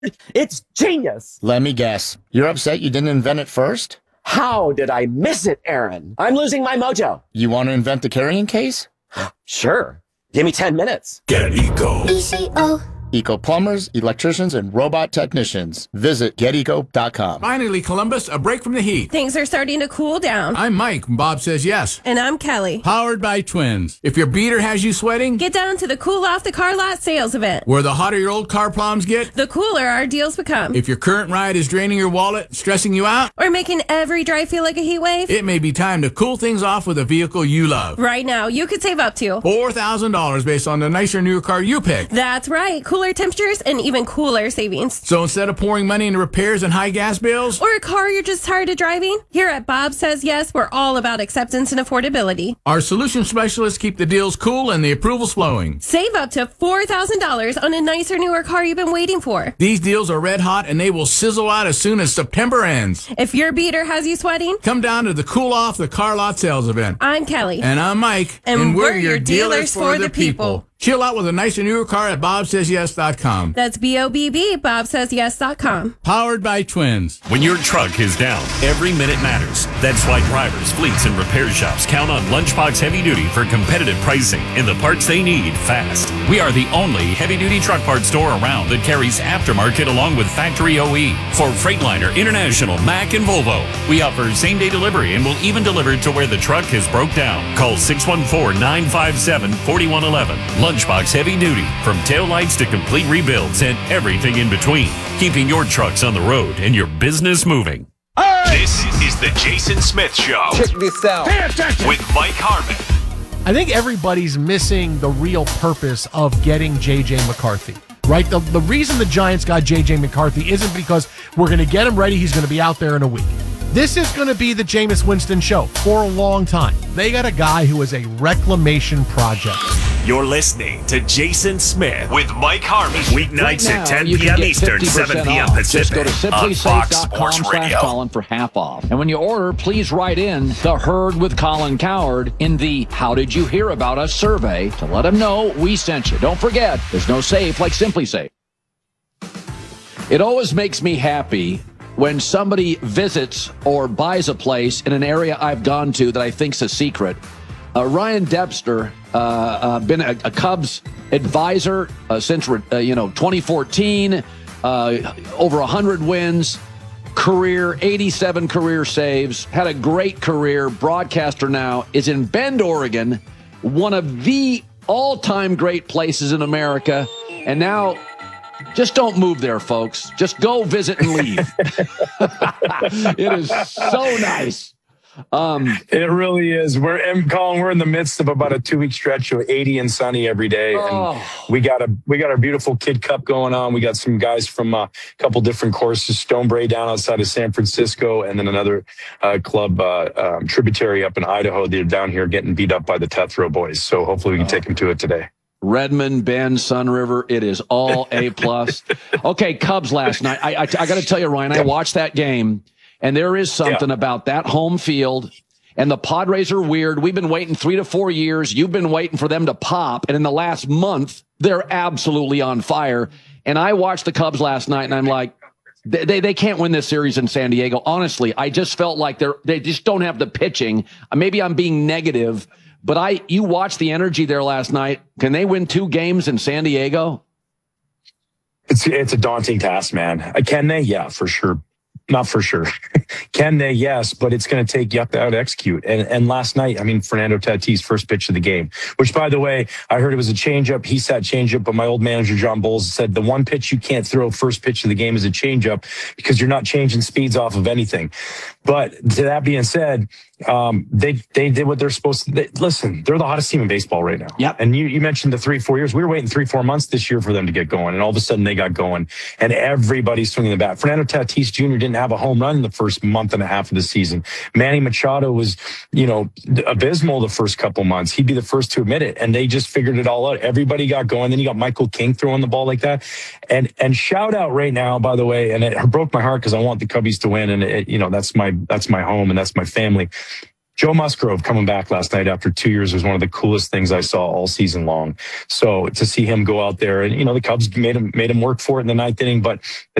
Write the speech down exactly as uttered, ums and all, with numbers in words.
It's genius. Let me guess. You're upset you didn't invent it first? How did I miss it, Aaron? I'm losing my mojo. You want to invent the carrying case? Sure. Give me ten minutes. Get Eco. E C O. Eco plumbers, electricians, and robot technicians. Visit get eco dot com. Finally, Columbus, a break from the heat. Things are starting to cool down. I'm Mike, and Bob says yes. And I'm Kelly. Powered by Twins. If your beater has you sweating, Get down to the Cool Off the Car Lot sales event. where the hotter your old car problems get, The cooler our deals become. if your current ride is draining your wallet, stressing you out, Or making every drive feel like a heat wave. it may be time to cool things off with a vehicle you love. Right now, you could save up to. four thousand dollars based on the nicer, newer car you pick. That's right. Cooler temperatures and even cooler savings. So instead of pouring money into repairs and high gas bills, Or a car you're just tired of driving? Here at Bob Says Yes, we're all about acceptance and affordability. our solution specialists keep the deals cool and the approvals flowing. Save up to four thousand dollars on a nicer, newer car you've been waiting for. These deals are red hot and they will sizzle out as soon as September ends. If your beater has you sweating, Come down to the Cool Off the Car Lot sales event. I'm Kelly. And I'm Mike. And we're your dealers for the people. Chill out with a nicer, newer car at bob says yes dot com. That's B O B B, bob says yes dot com. Powered by Twins. When your truck is down, every minute matters. That's why drivers, fleets, and repair shops count on Lunchbox Heavy Duty for competitive pricing and the parts they need fast. We are the only heavy-duty truck parts store around that carries aftermarket along with factory O E. For Freightliner, International, Mack, and Volvo, we offer same-day delivery and will even deliver to where the truck has broke down. Call six one four, nine five seven, four one one one. Lunchbox Heavy Duty, from taillights to complete rebuilds and everything in between, keeping your trucks on the road and your business moving. This is the Jason Smith Show. Check this out. With Mike Harmon. I think everybody's missing the real purpose of getting J J McCarthy, right? The, the reason the Giants got J J McCarthy isn't because we're going to get him ready. He's going to be out there in a week. This is going to be the Jameis Winston show for a long time. They got a guy who is a reclamation project. You're listening to Jason Smith with Mike Harmon. Weeknights Right now, at ten you can p.m. get Eastern, fifty percent seven p.m. off. Pacific Just go to on simply Fox safe dot com Sports slash Radio. Colin for half off. And when you order, please write in The Herd with Colin Cowherd in the How Did You Hear About Us survey to let them know we sent you. Don't forget, there's no safe like Simply Safe. It always makes me happy when somebody visits or buys a place in an area I've gone to that I think's a secret. Uh, Ryan Debster, uh, uh, been a, a Cubs advisor uh, since uh, you know twenty fourteen, uh, over one hundred wins, career eighty-seven career saves, had a great career. Broadcaster now, is in Bend, Oregon, one of the all-time great places in America, and now. Just don't move there, folks. Just go visit and leave. It is so nice. Um, it really is. We're in, Colin, we're in the midst of about a two-week stretch of eighty and sunny every day, oh. and we got a we got our beautiful Kid Cup going on. We got some guys from a couple different courses, Stonebray down outside of San Francisco, and then another uh, club, uh, um, Tributary up in Idaho. They're down here getting beat up by the Tethrow boys. So hopefully we can oh. take them to it today. Redmond, Bend, Sun River, it is all A plus. Okay, Cubs last night. I, I, I got to tell you, Ryan, I watched that game, and there is something yeah. about that home field. And the Padres are weird. We've been waiting three to four years. You've been waiting for them to pop. And in the last month, they're absolutely on fire. And I watched the Cubs last night, and I'm like, they they, they can't win this series in San Diego. Honestly, I just felt like they're they just don't have the pitching. Maybe I'm being negative. But I, you watched the energy there last night. Can they win two games in San Diego? It's it's a daunting task, man. Can they? Yeah, for sure. Not for sure. Can they? Yes, but it's going to take you have to out execute. And and last night, I mean, Fernando Tatis first pitch of the game, which by the way, I heard it was a changeup. He sat changeup, but my old manager John Bowles said the one pitch you can't throw first pitch of the game is a changeup because you're not changing speeds off of anything. But to that being said, um, they they did what they're supposed to. They, listen, they're the hottest team in baseball right now. Yep. And you you mentioned the three four years. We were waiting three four months this year for them to get going, and all of a sudden they got going, and everybody's swinging the bat. Fernando Tatis Junior didn't have a home run in the first month and a half of the season. Manny Machado was, you know, abysmal the first couple months. He'd be the first to admit it, and they just figured it all out. Everybody got going. Then you got Michael King throwing the ball like that, and and shout out right now, by the way, and it broke my heart because I want the Cubbies to win, and it, you know that's my that's my home and that's my family. Joe Musgrove coming back last night after two years was one of the coolest things I saw all season long. So to see him go out there, and you know, the Cubs made him made him work for it in the ninth inning, but